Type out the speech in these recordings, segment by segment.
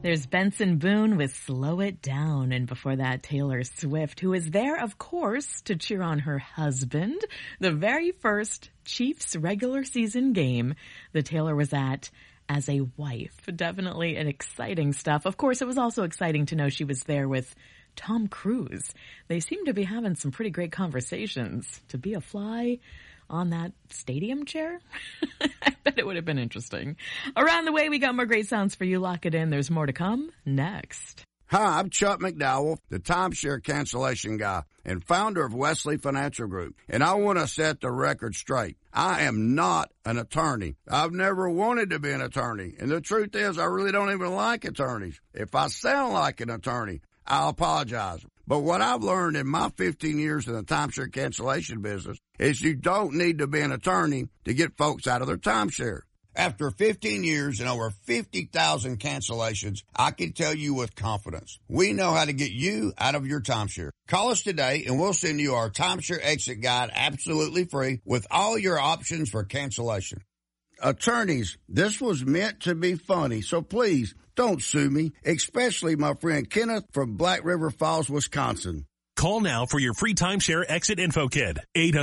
There's Benson Boone with Slow It Down. And before that, Taylor Swift, who is there, of course, to cheer on her husband. The very first Chiefs regular season game that Taylor was at as a wife. Definitely an exciting stuff. Of course, it was also exciting to know she was there with Tom Cruise. They seem to be having some pretty great conversations. To be a fly on that stadium chair? I bet it would have been interesting. Around the way, we got more great sounds for you. Lock it in. There's more to come next. Hi, I'm Chuck McDowell, the timeshare cancellation guy and founder of Wesley Financial Group. And I want to set the record straight. I am not an attorney. I've never wanted to be an attorney. And the truth is, I really don't even like attorneys. If I sound like an attorney, I'll apologize. But what I've learned in my 15 years in the timeshare cancellation business is you don't need to be an attorney to get folks out of their timeshare. After 15 years and over 50,000 cancellations, I can tell you with confidence, we know how to get you out of your timeshare. Call us today and we'll send you our timeshare exit guide absolutely free with all your options for cancellation. Attorneys, this was meant to be funny, so please don't sue me, especially my friend Kenneth from Black River Falls, Wisconsin. Call now for your free timeshare exit info kit.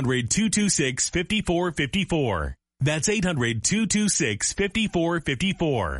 800-226-5454. That's 800-226-5454.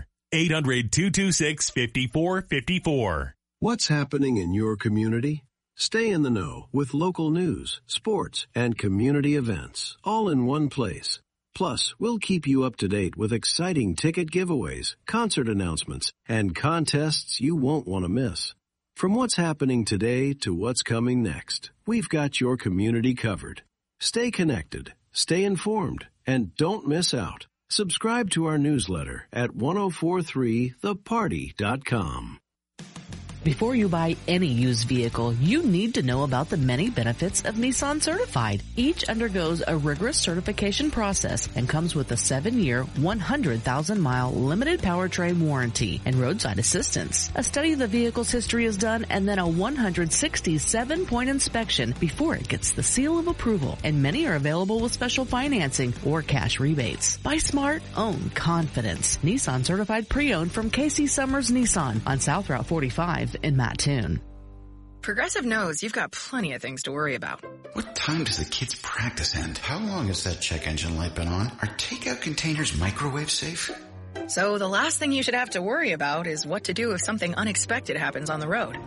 800-226-5454. What's happening in your community? Stay in the know with local news, sports, and community events, all in one place. Plus, we'll keep you up to date with exciting ticket giveaways, concert announcements, and contests you won't want to miss. From what's happening today to what's coming next, we've got your community covered. Stay connected, stay informed, and don't miss out. Subscribe to our newsletter at 1043theparty.com. Before you buy any used vehicle, you need to know about the many benefits of Nissan Certified. Each undergoes a rigorous certification process and comes with a 7-year, 100,000-mile limited powertrain warranty and roadside assistance. A study of the vehicle's history is done and then a 167-point inspection before it gets the seal of approval. And many are available with special financing or cash rebates. Buy smart, own confidence. Nissan Certified Pre-Owned from Casey Summers Nissan on South Route 45. In Mattoon. Progressive knows you've got plenty of things to worry about. What time does the kids' practice end? How long has that check engine light been on? Are takeout containers microwave safe? So the last thing you should have to worry about is what to do if something unexpected happens on the road.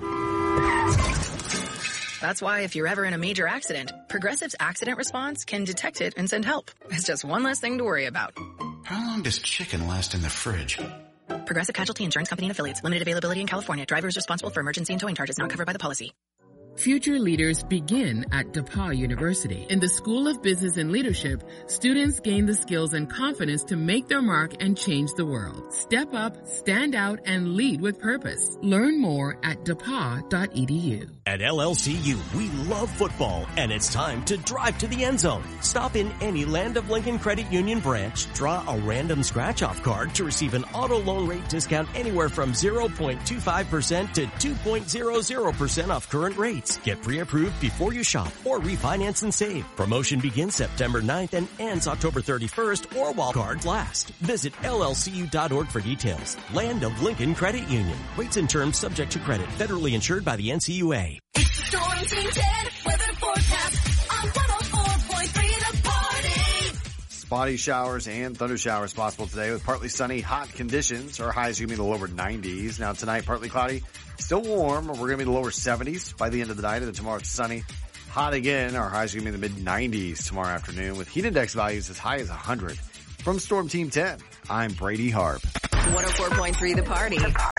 That's why if you're ever in a major accident, Progressive's accident response can detect it and send help. It's just one less thing to worry about. How long does chicken last in the fridge? Progressive Casualty Insurance Company and Affiliates. Limited availability in California. Driver is responsible for emergency and towing charges not covered by the policy. Future leaders begin at DePauw University. In the School of Business and Leadership, students gain the skills and confidence to make their mark and change the world. Step up, stand out, and lead with purpose. Learn more at DePauw.edu. At LLCU, we love football, and it's time to drive to the end zone. Stop in any Land of Lincoln Credit Union branch, draw a random scratch-off card to receive an auto loan rate discount anywhere from 0.25% to 2.00% off current rates. Get pre-approved before you shop or refinance and save. Promotion begins September 9th and ends October 31st or while cards last. Visit llcu.org for details. Land of Lincoln Credit Union. Rates and terms subject to credit. Federally insured by the NCUA. It's the Storm Team 10 weather forecast on 104.3 The Party. Spotty showers and thunder showers possible today with partly sunny, hot conditions. Our highs are going to be in the lower 90s. Now tonight, partly cloudy, still warm. We're going to be in the lower 70s by the end of the night. And then tomorrow it's sunny, hot again. Our highs are going to be in the mid-90s tomorrow afternoon with heat index values as high as 100. From Storm Team 10, I'm Brady Harp. 104.3 The Party.